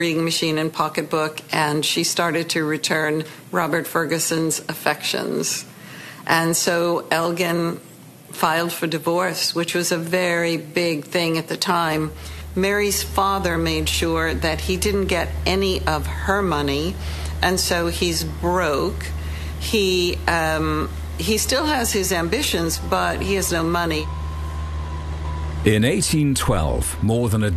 reading machine and pocketbook, and she started to return Robert Ferguson's affections. And so Elgin filed for divorce, which was a very big thing at the time. Mary's father made sure that he didn't get any of her money, and so he's broke. He still has his ambitions, but he has no money. In 1812, more than a